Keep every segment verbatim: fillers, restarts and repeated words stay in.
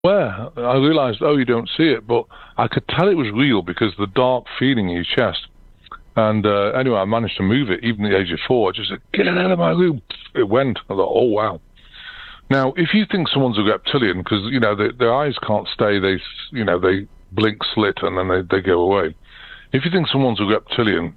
Where I realised, oh, you don't see it, but I could tell it was real because the dark feeling in your chest. And uh, anyway, I managed to move it, even at the age of four. I just said, get it out of my room. It went. I thought, oh, wow. Now, if you think someone's a reptilian, because, you know, they, their eyes can't stay, they, you know, they blink slit and then they, they go away. If you think someone's a reptilian,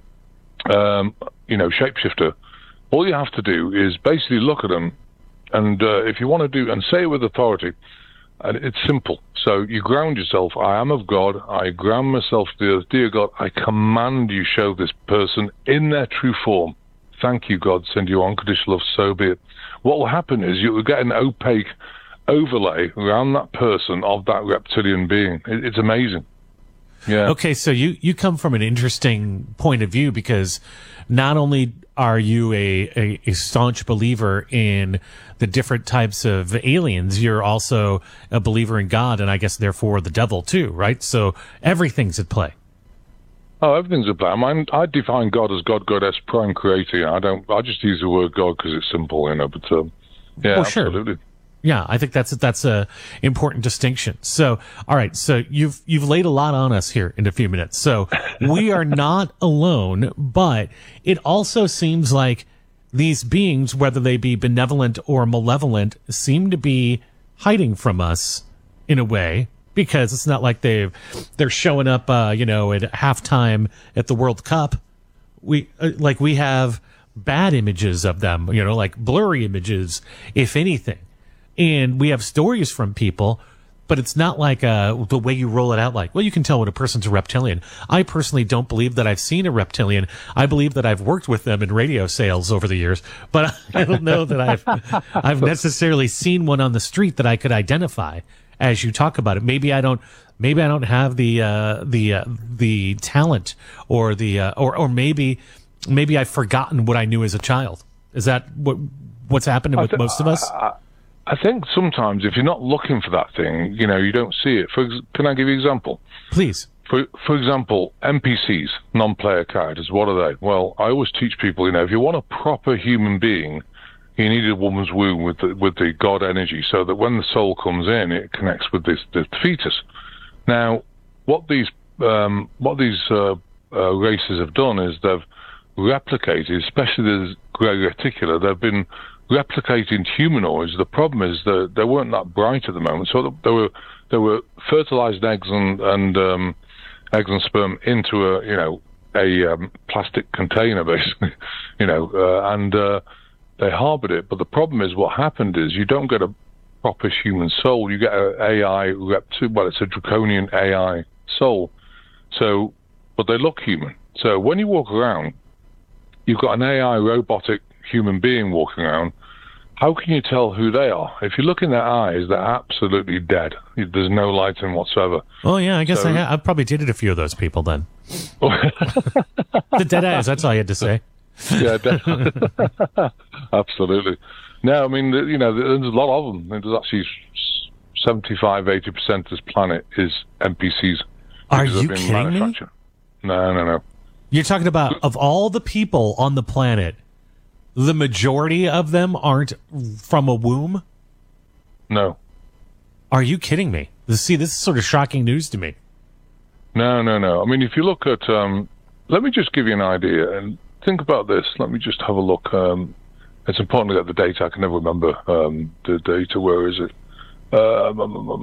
um, you know, shapeshifter, all you have to do is basically look at them. And uh, if you want to do, and say it with authority, and it's simple. So you ground yourself. I am of God. I ground myself to the earth. Dear God, I command you show this person in their true form. Thank you, God. Send you unconditional love. So be it. What will happen is you will get an opaque overlay around that person of that reptilian being. It, it's amazing. Yeah. Okay, so you, you come from an interesting point of view because not only are you a, a, a staunch believer in the different types of aliens, you're also a believer in God and I guess therefore the devil too, right? So everything's at play. Oh, everything's at play. I mean, I define God as God, Goddess, Prime Creator. I don't. I just use the word God because it's simple, you know. But um, yeah, well, sure. absolutely. Yeah, I think that's that's a important distinction. So, all right, so you've you've laid a lot on us here in a few minutes. So we are not alone, but it also seems like these beings, whether they be benevolent or malevolent, seem to be hiding from us in a way, because it's not like they've they're showing up, uh, you know, at halftime at the World Cup. We uh, like we have bad images of them, you know, like blurry images, if anything. And we have stories from people, but it's not like uh, the way you roll it out like, well, you can tell when a person's a reptilian. I personally don't believe that I've seen a reptilian. I believe that I've worked with them in radio sales over the years, but I don't know that I've I've necessarily seen one on the street that I could identify as you talk about it. Maybe I don't maybe I don't have the uh, the uh, the talent or the uh, or or maybe maybe I've forgotten what I knew as a child. Is that what what's happening with th- most of us? I, I, I think sometimes if you're not looking for that thing, you know, you don't see it. For, can I give you an example? Please. For for example, N P Cs, non-player characters, what are they? Well, I always teach people, you know, if you want a proper human being, you need a woman's womb with the, with the God energy so that when the soul comes in, it connects with this the fetus. Now, what these um, what these uh, uh, races have done is they've replicated, especially the grey reticular, they've been replicating humanoids. The problem is that they weren't that bright at the moment, so they were they were fertilized eggs and and um, eggs and sperm into a you know a um, plastic container basically, you know, uh, and uh, they harbored it. But the problem is, what happened is you don't get a proper human soul. You get an A I reptile. Well, it's a draconian A I soul. So, but they look human. So when you walk around, you've got an A I robotic human being walking around. How can you tell who they are? If you look in their eyes, they're absolutely dead. There's no light in whatsoever. Oh yeah, I guess so, I ha- I've probably dated a few of those people then. The dead eyes, that's all I had to say. Yeah, definitely. Absolutely. No, I mean, you know, there's a lot of them. There's actually seventy-five, eighty percent of this planet is N P Cs. Are you kidding me? No, no, no. You're talking about, of all the people on the planet, the majority of them aren't from a womb? No. Are you kidding me? See, this is sort of shocking news to me. No, no, no. I mean, if you look at, um, let me just give you an idea and think about this. Let me just have a look. Um, it's important to get the data. I can never remember um, the data. Where is it? Um,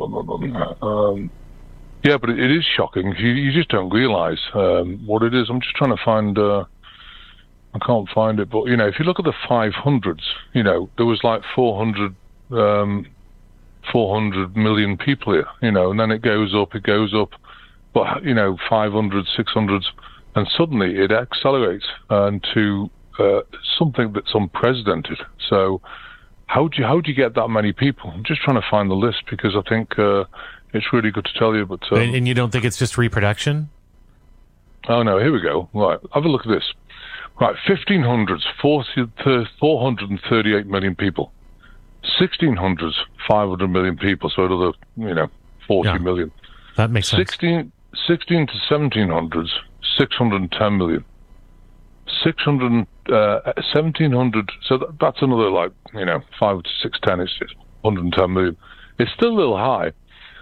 um, yeah, but it, it is shocking. You, you just don't realize um, what it is. I'm just trying to find... Uh, I can't find it, but, you know, if you look at the five hundreds, you know, there was like four hundred, um, four hundred million people here, you know, and then it goes up, it goes up, but, you know, five hundred, six hundred, and suddenly it accelerates into uh, something that's unprecedented. So how do you, how do you get that many people? I'm just trying to find the list because I think uh, it's really good to tell you. But um, and, and you don't think it's just reproduction? Oh, no, here we go. Right, have a look at this. Right, fifteen hundreds, four hundred thirty-eight million people. sixteen hundreds, five hundred million people, so another, you know, forty yeah, million. That makes sense. sixteen, sixteen to seventeen hundreds, six hundred ten million. six hundred, uh, seventeen hundred, so that, that's another, like, you know, five to six ten, it's, it's one hundred ten million. It's still a little high.